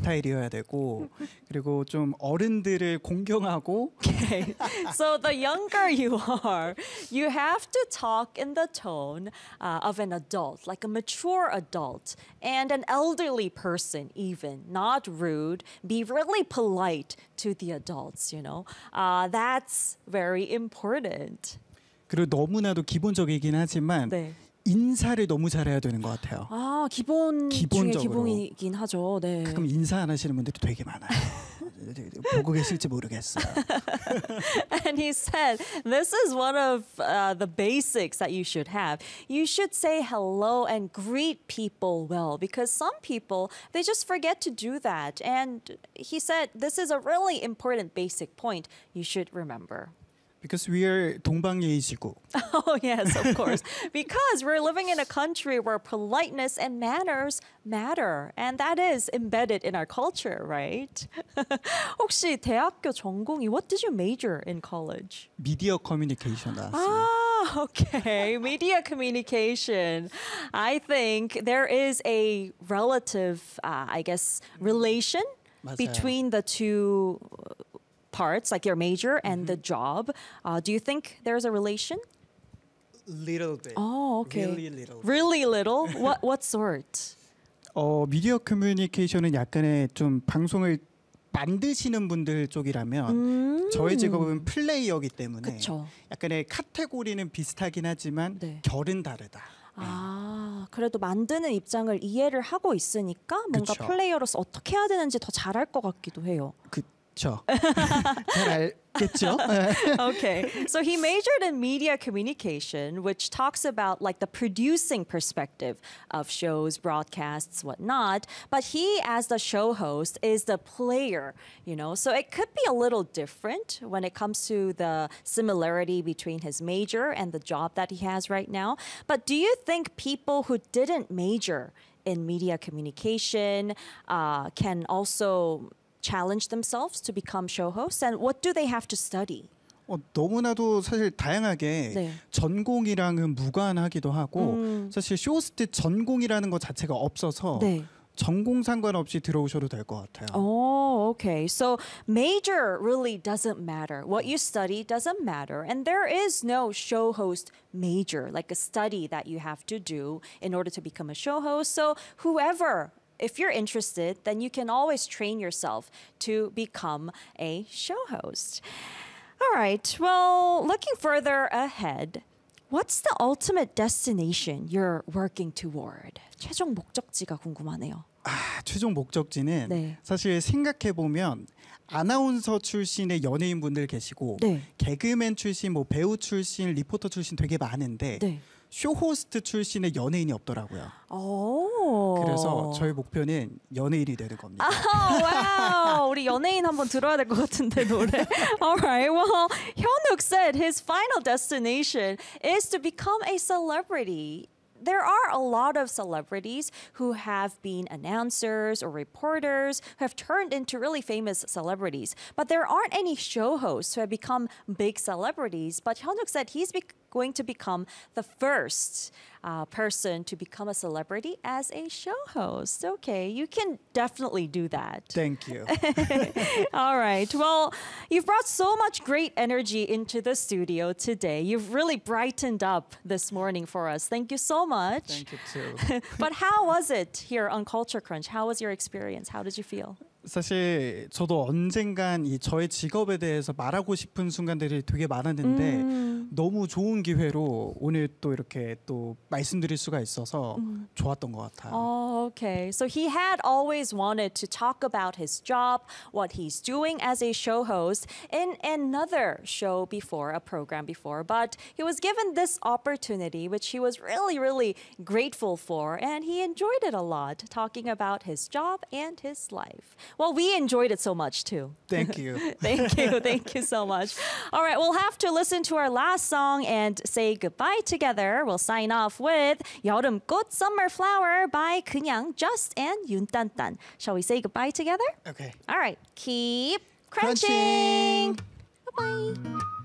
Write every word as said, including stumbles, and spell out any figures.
스타일이어야 되고 그리고 좀 어른들을 공경하고. Okay, so the younger you are, you have to talk in the tone uh, of an adult, like a mature adult, and an elderly person even, not rude, be really polite to the adults, you know. Uh, that's very important. 그리고 너무나도 기본적이긴 하지만 네. 인사를 너무 잘해야 되는 것 같아요. 아, 기본 기본적으로. 중에 기본이긴 하죠. 네. 가끔 인사 안 하시는 분들이 되게 많아요. 보고 계실지 모르겠어요. And he said, this is one of uh, the basics that you should have. You should say hello and greet people well because some people, they just forget to do that. And he said, this is a really important basic point you should remember. Because we are 동방예의지구. Oh, yes, of course. Because we're living in a country where politeness and manners matter. And that is embedded in our culture, right? 혹시 대학교 전공이, what did you major in college? 미디어 커뮤니케이션 나왔습니다. Ah, okay. Media communication. I think there is a relative, uh, I guess, relation 맞아요. between the two parts, like your major and mm-hmm. the job. Uh, do you think there's a relation? Little bit. Oh, okay. Really little. Really little? What what sort? 어, 미디어 커뮤니케이션은 약간의 좀 방송을 만드시는 분들 쪽이라면 음~ 저의 직업은 플레이어이기 때문에 그쵸. 약간의 카테고리는 비슷하긴 하지만 네. 결은 다르다. 아, 그래도 만드는 입장을 이해를 하고 있으니까 뭔가 그쵸. 플레이어로서 어떻게 해야 되는지 더 잘할 것 같기도 해요. 그 잘 알겠죠? Okay, so he majored in media communication, which talks about like the producing perspective of shows, broadcasts, whatnot. But he, as the show host, is the player, you know. So it could be a little different when it comes to the similarity between his major and the job that he has right now. But do you think people who didn't major in media communication uh, can also challenge themselves to become show hosts? And what do they have to study? 어, 너무나도 사실 다양하게 네. 전공이랑은 무관하기도 하고 음. 사실 쇼호스트 전공이라는 것 자체가 없어서 네. 전공 상관없이 들어오셔도 될 것 같아요. Oh, okay. So major really doesn't matter. What you study doesn't matter. And there is no show host major, like a study that you have to do in order to become a show host. So whoever, if you're interested, then you can always train yourself to become a show host. All right, well, looking further ahead, what's the ultimate destination you're working toward? 최종 목적지가 궁금하네요. 아, 최종 목적지는 네. 사실 생각해보면 아나운서 출신의 연예인분들 계시고 네. 개그맨 출신, 뭐 배우 출신, 리포터 출신 되게 많은데 네. 쇼호스트 출신의 연예인이 없더라고요. 오. 그래서 저희 목표는 연예인이 되는 겁니다. 아, 와우. 우리 연예인 한번 들어야 될 것 같은데 노래. All right. Well, Hyunwook said his final destination is to become a celebrity. There are a lot of celebrities who have been announcers or reporters who have turned into really famous celebrities. But there aren't any show hosts who have become big celebrities. But Hyunwook said he's be- going to become the first uh, person to become a celebrity as a show host. Okay, you can definitely do that. Thank you. All right. Well, you've brought so much great energy into the studio today. You've really brightened up this morning for us. Thank you so much. Thank you too. But how was it here on Culture Crunch? How was your experience? How did you feel? 사실 저도 언젠간 이 저의 직업에 대해서 말하고 싶은 순간들이 되게 많았는데 음. 너무 좋은 기회로 오늘 또 이렇게 또 말씀드릴 수가 있어서 음. 좋았던 것 같아요. Oh, okay. So he had always wanted to talk about his job, what he's doing as a show host in another show before, a program before, but he was given this opportunity, which he was really, really grateful for, and he enjoyed it a lot, talking about his job and his life. Well, we enjoyed it so much too. Thank you. Thank you. Thank you so much. All right, we'll have to listen to our last song and say goodbye together. We'll sign off with 여름꽃 Summer Flower by 그냥 Just and 윤딴딴. Shall we say goodbye together? Okay. All right, keep crunching. Crunching. Bye-bye.